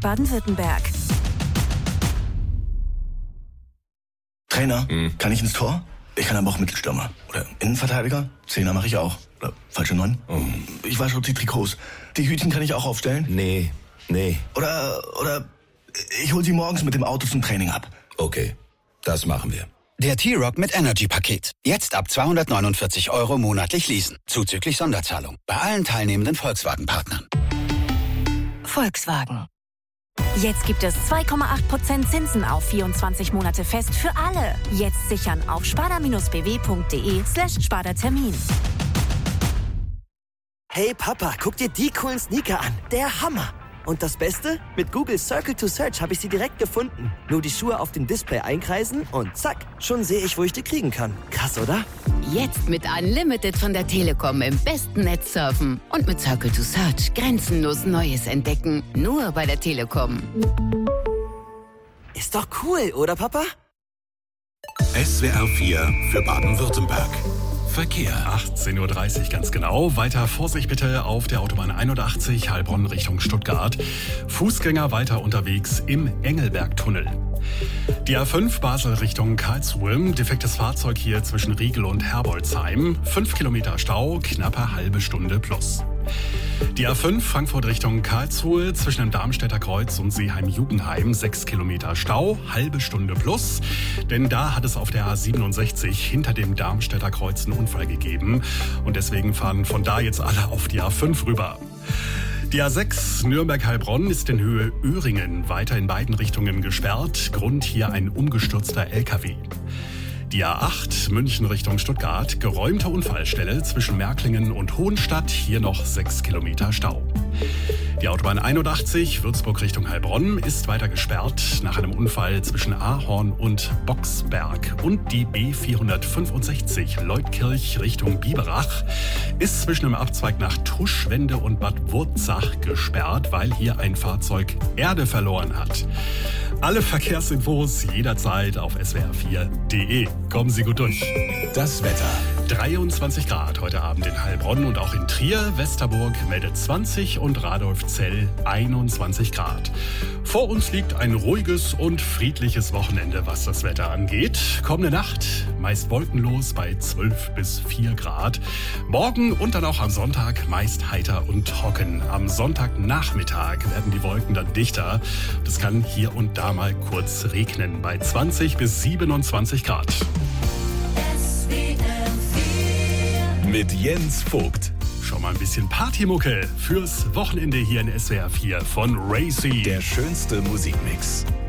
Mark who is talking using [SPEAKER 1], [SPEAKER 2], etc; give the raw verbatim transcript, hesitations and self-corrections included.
[SPEAKER 1] Baden-Württemberg.
[SPEAKER 2] Trainer, hm. kann ich ins Tor? Ich kann aber auch Mittelstürmer. Oder Innenverteidiger? Zehner mache ich auch. Oder falsche Neun? Oh. Ich wasche auch die Trikots. Die Hütchen kann ich auch aufstellen?
[SPEAKER 3] Nee, nee.
[SPEAKER 2] Oder, oder ich hole sie morgens mit dem Auto zum Training ab.
[SPEAKER 3] Okay, das machen wir.
[SPEAKER 4] Der T-Rock mit Energy-Paket. Jetzt ab zweihundertneunundvierzig Euro monatlich leasen. Zuzüglich Sonderzahlung. Bei allen teilnehmenden Volkswagen-Partnern.
[SPEAKER 1] Volkswagen. Jetzt gibt es zwei Komma acht Prozent Zinsen auf vierundzwanzig Monate fest für alle. Jetzt sichern auf sparda-bw.de slash Sparda-Termin.
[SPEAKER 5] Hey Papa, guck dir die coolen Sneaker an. Der Hammer. Und das Beste? Mit Google Circle to Search habe ich sie direkt gefunden. Nur die Schuhe auf dem Display einkreisen und zack, schon sehe ich, wo ich die kriegen kann. Krass, oder?
[SPEAKER 6] Jetzt mit Unlimited von der Telekom im besten Netz surfen. Und mit Circle to Search grenzenlos Neues entdecken. Nur bei der Telekom.
[SPEAKER 5] Ist doch cool, oder Papa?
[SPEAKER 7] S W R vier für Baden-Württemberg. Verkehr.
[SPEAKER 8] achtzehn Uhr dreißig ganz genau. Weiter Vorsicht bitte auf der Autobahn einundachtzig Heilbronn Richtung Stuttgart. Fußgänger weiter unterwegs im Engelbergtunnel. Die A fünf Basel Richtung Karlsruhe. Defektes Fahrzeug hier zwischen Riegel und Herbolzheim. fünf Kilometer Stau, knappe halbe Stunde plus. Die A fünf Frankfurt Richtung Karlsruhe zwischen dem Darmstädter Kreuz und Seeheim-Jugendheim. sechs Kilometer Stau, halbe Stunde plus. Denn da hat es auf der A siebenundsechzig hinter dem Darmstädter Kreuz einen Unfall gegeben. Und deswegen fahren von da jetzt alle auf die A fünf rüber. Die A sechs Nürnberg-Heilbronn ist in Höhe Öhringen weiter in beiden Richtungen gesperrt. Grund hier ein umgestürzter L K W. Die A acht München Richtung Stuttgart, geräumte Unfallstelle zwischen Märklingen und Hohenstadt, hier noch sechs Kilometer Stau. Die Autobahn einundachtzig Würzburg Richtung Heilbronn ist weiter gesperrt nach einem Unfall zwischen Ahorn und Boxberg. Und die B vierhundertfünfundsechzig Leutkirch Richtung Biberach ist zwischen dem Abzweig nach Tuschwende und Bad Wurzach gesperrt, weil hier ein Fahrzeug Erde verloren hat. Alle Verkehrsinfos jederzeit auf S W R vier punkt de. Kommen Sie gut durch.
[SPEAKER 7] Das Wetter.
[SPEAKER 8] dreiundzwanzig Grad heute Abend in Heilbronn und auch in Trier. Westerburg meldet zwanzig und Radolfzell einundzwanzig Grad. Vor uns liegt ein ruhiges und friedliches Wochenende, was das Wetter angeht. Kommende Nacht meist wolkenlos bei zwölf bis vier Grad. Morgen und dann auch am Sonntag meist heiter und trocken. Am Sonntagnachmittag werden die Wolken dann dichter. Es kann hier und da mal kurz regnen bei zwanzig bis siebenundzwanzig Grad.
[SPEAKER 7] Mit Jens Vogt.
[SPEAKER 8] Schon mal ein bisschen Partymucke fürs Wochenende hier in S W R vier von Racy.
[SPEAKER 7] Der schönste Musikmix.